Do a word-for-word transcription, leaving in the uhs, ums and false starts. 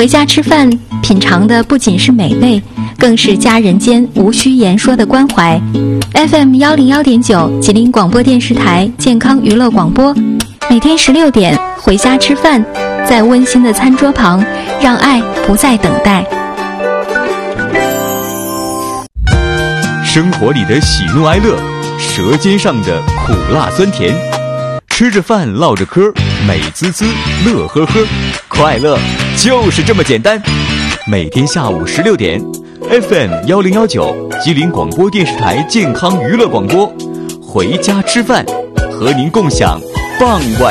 回家吃饭，品尝的不仅是美味，更是家人间无需言说的关怀。F M 幺零幺点九，吉林广播电视台健康娱乐广播，每天十六点，回家吃饭，在温馨的餐桌旁，让爱不再等待。 生活里的喜怒哀乐，舌尖上的苦辣酸甜，吃着饭唠着嗑，美滋滋乐呵呵，快乐就是这么简单。每天下午十六点 F M 幺零幺九，吉林广播电视台健康娱乐广播，回家吃饭，和您共享傍晚